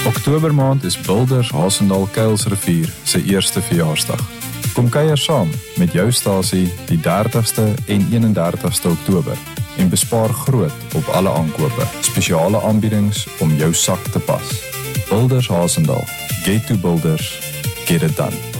Oktobermaand is Builders Hasendaal Kuilsrivier sy eerste verjaarsdag. Kom kuier saam met jou stasie die 30ste en 31ste Oktober en bespaar groot op alle aankope. Spesiale aanbiedings om jou sak te pas. Builders Hasendaal. Get to Builders. Get it done.